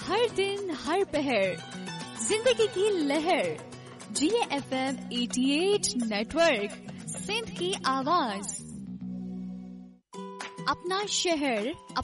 हर दिन हर पहर जिंदगी की लहर, जिए FM 88 नेटवर्क, सिंध की आवाज। अपना शहर